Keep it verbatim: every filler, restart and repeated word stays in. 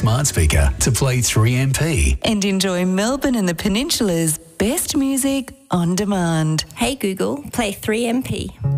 smart speaker to play three M P. And enjoy Melbourne and the Peninsula's best music on demand. Hey Google, play three M P.